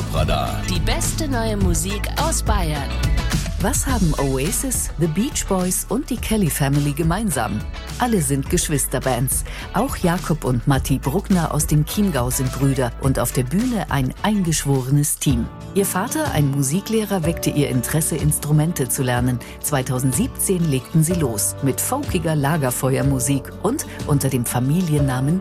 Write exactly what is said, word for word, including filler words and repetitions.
Top-Radar. Die beste neue Musik aus Bayern. Was haben Oasis, The Beach Boys und die Kelly Family gemeinsam? Alle sind Geschwisterbands. Auch Jakob und Matti Bruckner aus dem Chiemgau sind Brüder und auf der Bühne ein eingeschworenes Team. Ihr Vater, ein Musiklehrer, weckte ihr Interesse, Instrumente zu lernen. zweitausendsiebzehn legten sie los mit folkiger Lagerfeuermusik und unter dem Familiennamen